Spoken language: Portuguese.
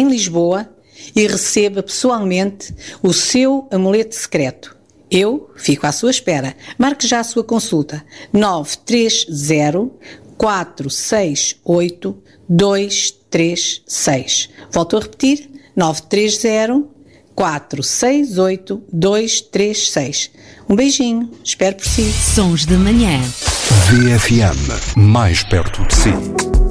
em Lisboa e receba pessoalmente o seu amuleto secreto. Eu fico à sua espera. Marque já a sua consulta. 930 468 236. Volto a repetir. 930 468 236. Um beijinho. Espero por si. Sons da Manhã. VFM. Mais perto de si.